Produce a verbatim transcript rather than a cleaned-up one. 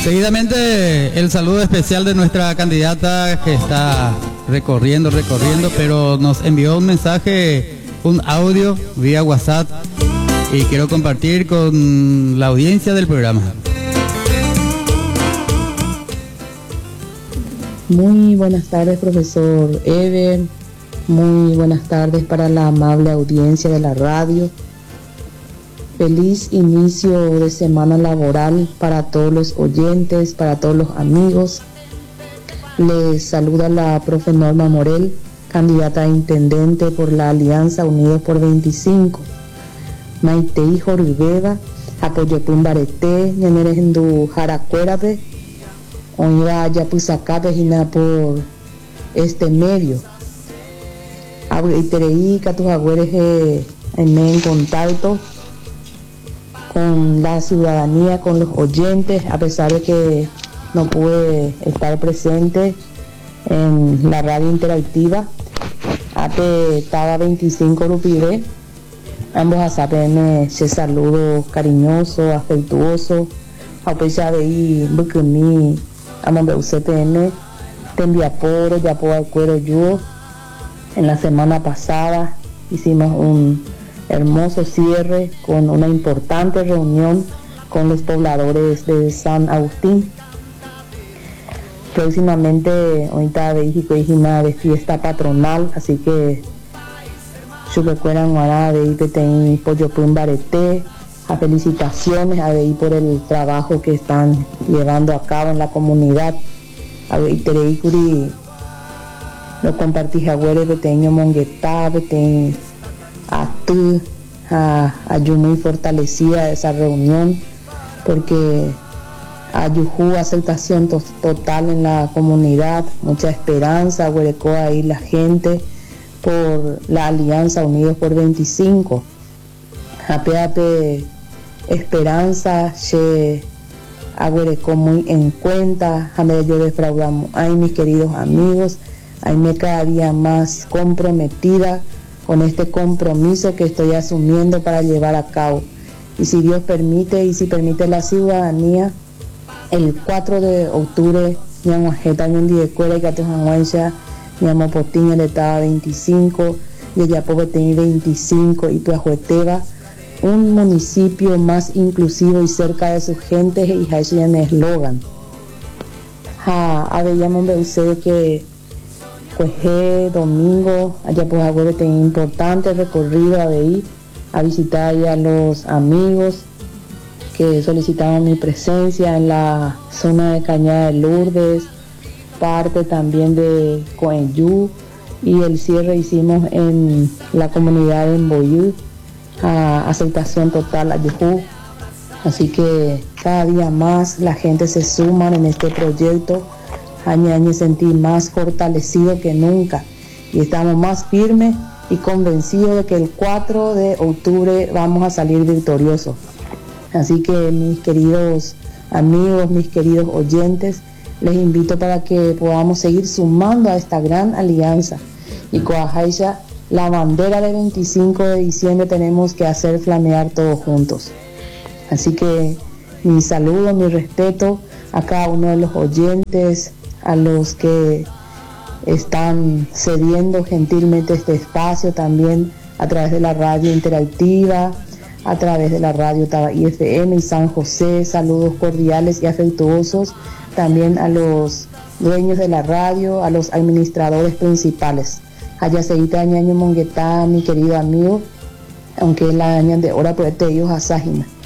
Seguidamente el saludo especial de nuestra candidata que está recorriendo, recorriendo, pero nos envió un mensaje, un audio vía WhatsApp y quiero compartir con la audiencia del programa. Muy buenas tardes, profesor Ever. Muy buenas tardes para la amable audiencia de la radio. Feliz inicio de semana laboral para todos los oyentes, para todos los amigos. Les saluda la profe Norma Morel, candidata a intendente por la Alianza Unidos por veinticinco. Maitei Joribeba, Apoyopun Barete, Ñanerejendu Jaracuérape, Oiva Yapuzacape, Gina por este medio. Abuitereí, Catujagüereje, en contacto con la ciudadanía, con los oyentes, a pesar de que no pude estar presente en la radio interactiva. Ate estaba veinticinco Rupide, ambos a saben ese saludo cariñoso, afectuoso, a pesar de ahí, Bukuni, Amambe U C P N, Tembiaporo, Yapo al Cuero Yuo. En la semana pasada hicimos un hermoso cierre con una importante reunión con los pobladores de San Agustín. Próximamente, ahorita de México y de fiesta patronal, así que yo recuerdo ahora de I P T I Poyopun Barete, a felicitaciones a de por el trabajo que están llevando a cabo en la comunidad. A de Itereicuri lo compartí a Güere Beteño Monguetá, Beteño a tú, a, a yo muy fortalecida esa reunión, porque a Yujú aceptación to, total en la comunidad, mucha esperanza, huerecó ahí la gente por la Alianza Unidos por veinticinco. Apeape esperanza, se agüerecó muy en cuenta, a yo defraudamos, ay mis queridos amigos, ay me cada día más comprometida con este compromiso que estoy asumiendo para llevar a cabo. Y si Dios permite, y si permite la ciudadanía, el cuatro de octubre, Ñamuajeta, Ñondidecuera y Catojanguancha, Ñamopotín, el estado veinticinco, Yayapopetín veinticinco y Tuajueteva, un municipio más inclusivo y cerca de sus gentes, y eso ya es eslogan. A veíamos ver que pues domingo, allá pues agüero tenía importante recorrido a ir a visitar a los amigos que solicitaban mi presencia en la zona de Cañada de Lourdes, parte también de Coenyú, y el cierre hicimos en la comunidad de Mboyú, a aceptación total a Yujú. Así que cada día más la gente se suma en este proyecto. Año a año sentí más fortalecido que nunca y estamos más firmes y convencidos de que el cuatro de octubre vamos a salir victoriosos. Así que mis queridos amigos, mis queridos oyentes, les invito para que podamos seguir sumando a esta gran alianza y Coajaisha, la bandera del veinticinco de diciembre tenemos que hacer flamear todos juntos. Así que mi saludo, mi respeto a cada uno de los oyentes, a los que están cediendo gentilmente este espacio también a través de la radio interactiva, a través de la radio I F M y San José. Saludos cordiales y afectuosos también a los dueños de la radio, a los administradores principales. Ayaseita Ñaño Monguetá, mi querido amigo, aunque la añan de hora por este ellos a Sájima.